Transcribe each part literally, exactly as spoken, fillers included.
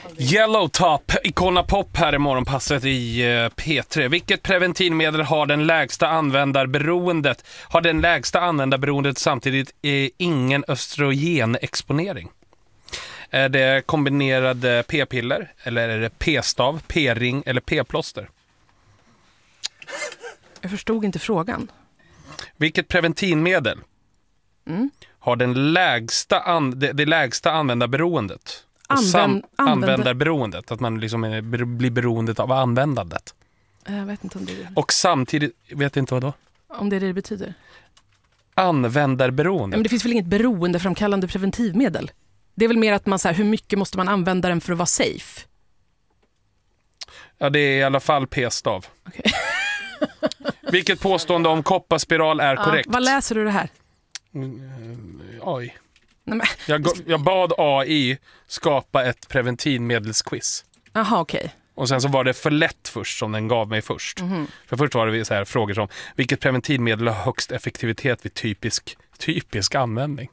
Yellow Top, Icona Pop här i morgonpasset i P tre. Vilket preventivmedel har den lägsta användarberoendet? Har den lägsta användarberoendet samtidigt eh, ingen östrogenexponering? Är det kombinerade p-piller eller är det p-stav, p-ring eller p-plåster? Jag förstod inte frågan. Vilket preventivmedel mm. har den lägsta an- det, det lägsta användarberoendet? Använd, sam- använder... Användarberoendet, att man liksom är, blir beroendet av användandet. Jag vet inte om det är det. Och samtidigt, vet inte vad då? Om det är det det betyder. Användarberoende. Men det finns väl inget beroendeframkallande preventivmedel? Det är väl mer att man så här, hur mycket måste man använda den för att vara safe? Ja, det är i alla fall p-stav. Okay. Vilket påstående om kopparspiral är ja, korrekt? Vad läser du det här? Mm, oj. Nej, men... jag, jag bad A I skapa ett preventivmedelsquiz. Jaha, okej. Okay. Och sen så var det för lätt först som den gav mig först. Mm-hmm. För först var det så här frågor som vilket preventivmedel har högst effektivitet vid typisk, typisk användning?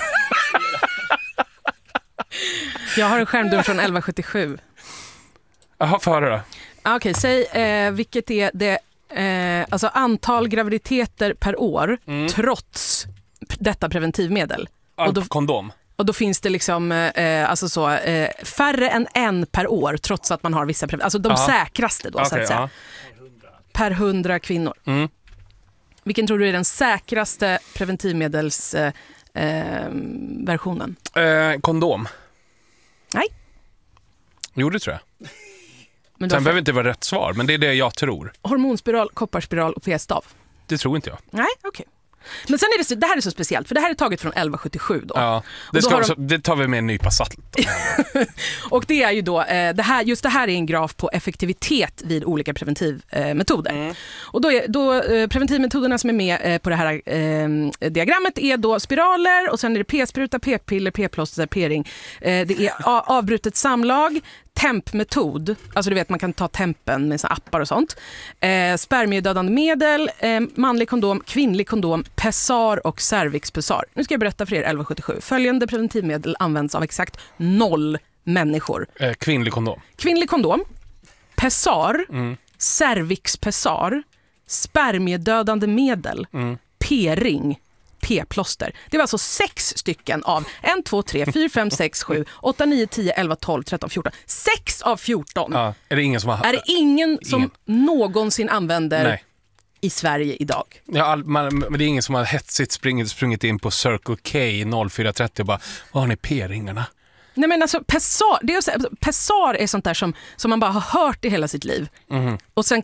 Jag har en skärmdump från elva sjuttiosju. Jaha, för höra då. Okej, okay, säg eh, vilket är det eh, alltså antal graviditeter per år mm. trots detta preventivmedel. Och då, kondom. Och då finns det liksom eh, alltså så, eh, färre än en per år trots att man har vissa preventivmedel. Alltså de Aha. säkraste då, okay, så att säga. Ja. Per hundra kvinnor. Mm. Vilken tror du är den säkraste preventivmedelsversionen? Eh, versionen? eh, kondom. Nej. Jo, det tror jag. Men Sen får... behöver inte vara rätt svar, men det är det jag tror. Hormonspiral, kopparspiral och p-stav. Det tror inte jag. Nej, okej. Okay. Men sen är det, så, det här är så speciellt, för det här är taget från elva sjuttiosju då. Ja, det, ska då också, de... det tar vi med en nypa salt. Och det är ju då, eh, det här, just det här är en graf på effektivitet vid olika preventivmetoder. Eh, mm. Och då är då eh, preventivmetoderna som är med eh, på det här eh, diagrammet är då spiraler och sen är det p-spruta, p-piller, p-plåster, p-ring. Eh, det är a- avbrutet samlag, tempmetod, alltså du vet man kan ta tempen med såna appar och sånt. Eh, spermiedödande medel, eh, manlig kondom, kvinnlig kondom, pessar och cervixpessar. Nu ska jag berätta för er elva sjuttiosju. Följande preventivmedel används av exakt noll människor. Eh, kvinnlig kondom. Kvinnlig kondom, pessar, mm. cervixpessar, spermiedödande medel, mm. p-ring, p-plåster. Det var alltså sex stycken av ett, två, tre, fyra, fem, sex, sju, åtta, nio, tio, elva, tolv, tretton, fjorton. sex av fjorton. Ja, är det ingen som har... Är det ingen som ingen. någonsin använder Nej. i Sverige idag? Ja, all, man, men det är ingen som har hetsigt sprungit, sprungit in på Circle K noll fyra trettio och bara, vad har ni p-ringarna? Nej men alltså, pessar, det är, pessar är sånt där som, som man bara har hört i hela sitt liv. Mm. Och sen